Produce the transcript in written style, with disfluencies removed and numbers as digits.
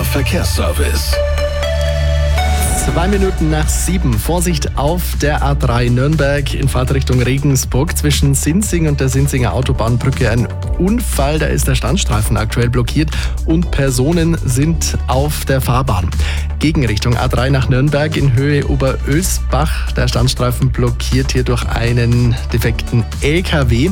Verkehrsservice. 7:02. Vorsicht auf der A3 Nürnberg in Fahrtrichtung Regensburg. Zwischen Sinzing und der Sinzinger Autobahnbrücke ein Unfall. Da ist der Standstreifen aktuell blockiert und Personen sind auf der Fahrbahn. Gegenrichtung A3 nach Nürnberg in Höhe Oberösbach. Der Standstreifen blockiert hier durch einen defekten LKW.